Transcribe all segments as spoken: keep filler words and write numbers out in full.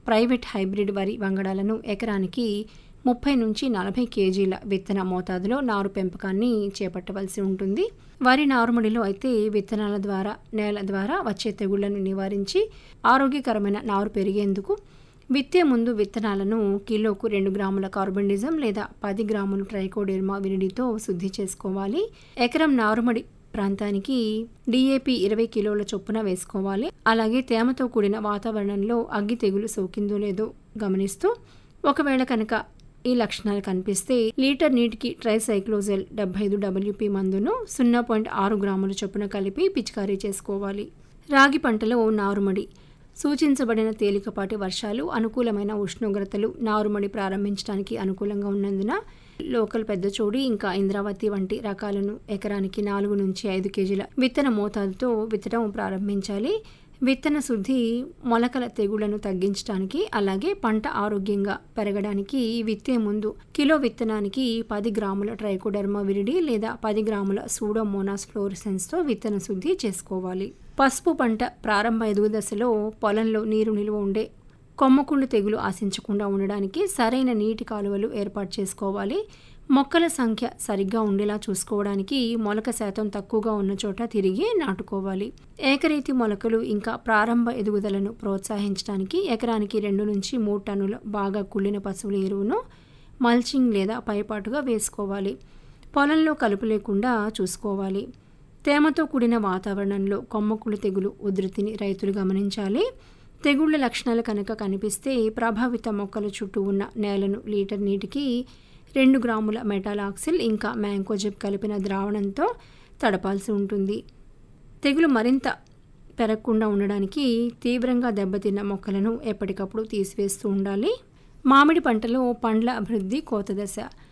Private hybrid వరి వంగడాలను ఎకరానికి ముప్పై నుంచి నలభై కేజీల విత్తన మోతాదులో నారు పెంపకాన్ని చేపట్టవలసి ఉంటుంది. వరి నారుమడిలో అయితే విత్తనాల ద్వారా నేల ద్వారా వచ్చే తెగుళ్లను నివారించి ఆరోగ్యకరమైన నారు పెరిగేందుకు విత్తే ముందు విత్తనాలను కిలోకు రెండు గ్రాముల కార్బన్డిజం లేదా పది గ్రాములు ట్రైకోడెర్మా విరిడితో శుద్ధి చేసుకోవాలి. ఎకరం నారుమడి ప్రాంతానికి డిఏపి ఇరవై కిలోల చొప్పున వేసుకోవాలి. అలాగే తేమతో కూడిన వాతావరణంలో అగ్గి తెగులు సోకిందో లేదో గమనిస్తూ ఒకవేళ కనుక ఈ లక్షణాలు కనిపిస్తే లీటర్ నీటికి ట్రైసైక్లోజెల్ డెబ్బై ఐదు డబ్ల్యూపీ మందును సున్నా పాయింట్ ఆరు గ్రాముల చొప్పున కలిపి పిచికారీ చేసుకోవాలి. రాగి పంటలో నారుమడి సూచించబడిన తేలికపాటి వర్షాలు, అనుకూలమైన ఉష్ణోగ్రతలు నారుమడి ప్రారంభించడానికి అనుకూలంగా ఉన్నందున లోకల్ పెద్దచోడి ఇంకా ఇంద్రావతి వంటి రకాలను ఎకరానికి నాలుగు నుంచి ఐదు కేజీల విత్తన మోతాదుతో విత్తడం ప్రారంభించాలి. విత్తన శుద్ధి మొలకల తెగుళ్లను తగ్గించడానికి అలాగే పంట ఆరోగ్యంగా పెరగడానికి విత్తే ముందు కిలో విత్తనానికి పది గ్రాముల ట్రైకోడెర్మా విరిడి లేదా పది గ్రాముల సూడోమోనాస్ ఫ్లోరిసెన్స్తో విత్తన శుద్ధి చేసుకోవాలి. పసుపు పంట ప్రారంభ ఎదుగు దశలో పొలంలో నీరు నిల్వ ఉండే కొమ్మకుళ్ళు తెగులు ఆశించకుండా ఉండడానికి సరైన నీటి కాలువలు ఏర్పాటు చేసుకోవాలి. మొక్కల సంఖ్య సరిగ్గా ఉండేలా చూసుకోవడానికి మొలక శాతం తక్కువగా ఉన్న చోట తిరిగి నాటుకోవాలి. ఏకరీతి మొలకలు ఇంకా ప్రారంభ ఎదుగుదలను ప్రోత్సహించడానికి ఎకరానికి రెండు నుంచి మూడు టన్నుల బాగా కుళ్ళిన పశువుల ఎరువును మల్చింగ్ లేదా పైపాటుగా వేసుకోవాలి. పొలంలో కలుపు లేకుండా చూసుకోవాలి. తేమతో కూడిన వాతావరణంలో కొమ్మకుళ్ళు తెగులు ఉధృతిని రైతులు గమనించాలి. తెగుళ్ల లక్షణాలు కనుక కనిపిస్తే ప్రభావిత మొక్కల చుట్టూ ఉన్న నేలను లీటర్ నీటికి రెండు గ్రాముల మెటాలాక్సిల్ ఇంకా మ్యాంకోజెబ్ కలిపిన ద్రావణంతో తడపాల్సి ఉంటుంది. తెగులు మరింత పెరగకుండా ఉండడానికి తీవ్రంగా దెబ్బతిన్న మొక్కలను ఎప్పటికప్పుడు తీసివేస్తూ ఉండాలి. మామిడి పంటలో పండ్ల అభివృద్ధి కోత దశ.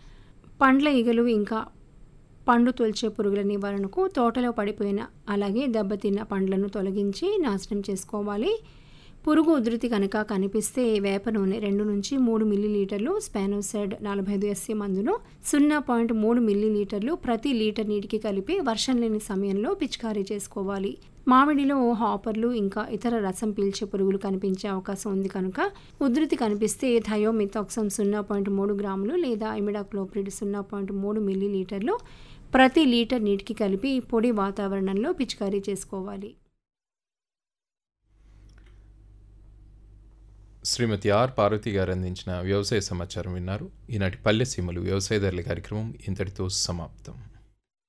పండ్ల ఈగలు ఇంకా పండు తొలిచే పురుగుల నివారణకు తోటలో పడిపోయిన అలాగే దెబ్బతిన్న పండ్లను తొలగించి నాశనం చేసుకోవాలి. పురుగు ఉధృతి కనుక కనిపిస్తే వేప నూనె రెండు నుంచి మూడు మిల్లీలీటర్లు, స్పానోసైడ్ నలభై ఐదు ఎస్సీ మందును సున్నా పాయింట్ మూడు మిల్లీలీటర్లు ప్రతి లీటర్ నీటికి కలిపి వర్షం లేని సమయంలో పిచికారీ చేసుకోవాలి. మామిడిలో హాపర్లు ఇంకా ఇతర రసం పీల్చే పురుగులు కనిపించే అవకాశం ఉంది కనుక ఉధృతి కనిపిస్తే థయోమిథాక్సమ్ సున్నా పాయింట్ మూడు గ్రాములు లేదా ఇమిడాక్లోప్రిడ్ సున్నా పాయింట్ మూడు మిల్లీలీటర్లు ప్రతి లీటర్ నీటికి కలిపి పొడి వాతావరణంలో పిచికారీ చేసుకోవాలి. శ్రీమతి ఆర్ పార్వతి గారు అందించిన వ్యవసాయ సమాచారం విన్నారు. ఈనాటి పల్లె సీమలు వ్యవసాయదారుల కార్యక్రమం ఇంతటితో సమాప్తం.